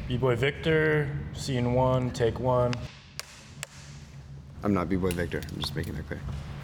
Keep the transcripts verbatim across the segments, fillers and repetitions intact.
B-Boy Victor, scene one, take one. I'm not B-Boy Victor, I'm just making that clear.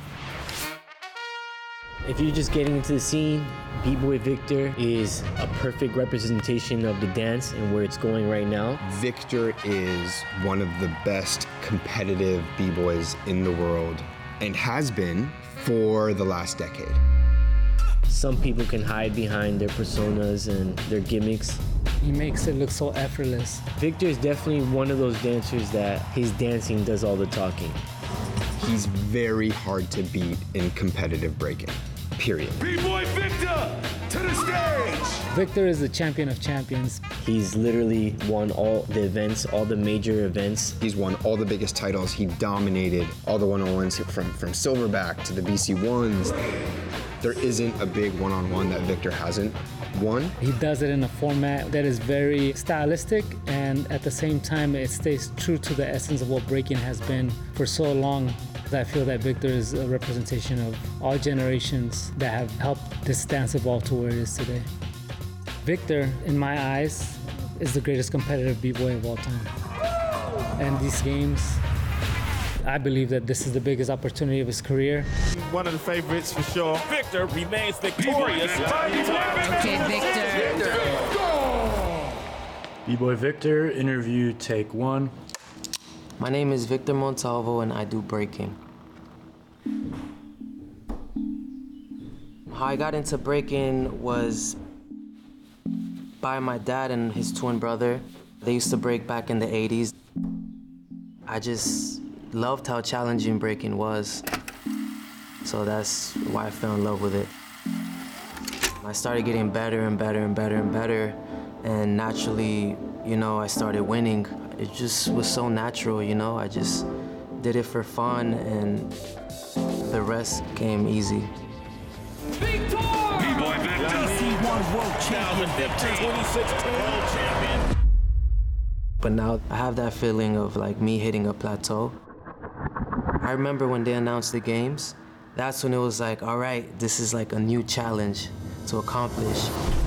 If you're just getting into the scene, B-Boy Victor is a perfect representation of the dance and where it's going right now. Victor is one of the best competitive B-boys in the world and has been for the last decade. Some people can hide behind their personas and their gimmicks. He makes it look so effortless. Victor is definitely one of those dancers that his dancing does all the talking. He's very hard to beat in competitive breaking, period. B-Boy Victor, to the stage! Victor is the champion of champions. He's literally won all the events, all the major events. He's won all the biggest titles. He dominated all the one-on-ones from, from Silverback to the B C ones. There isn't a big one-on-one that Victor hasn't won. He does it in a format that is very stylistic, and at the same time, it stays true to the essence of what breaking has been for so long. I feel that Victor is a representation of all generations that have helped this dance evolve to where it is today. Victor, in my eyes, is the greatest competitive B-boy of all time. And these games, I believe that this is the biggest opportunity of his career. One of the favorites for sure. Victor remains victorious. Okay, Victor. B-Boy Victor, interview, take one. My name is Victor Montalvo and I do breaking. How I got into breaking was by my dad and his twin brother. They used to break back in the eighties. I just loved how challenging breaking was. So that's why I fell in love with it. I started getting better and better and better and better. And naturally, you know, I started winning. It just was so natural, you know? I just did it for fun and the rest came easy. Victor! B-Boy Victor! B C one World Champion Victor, twenty sixteen World Champion. But now I have that feeling of like me hitting a plateau. I remember when they announced the games, that's when it was like, all right, this is like a new challenge to accomplish.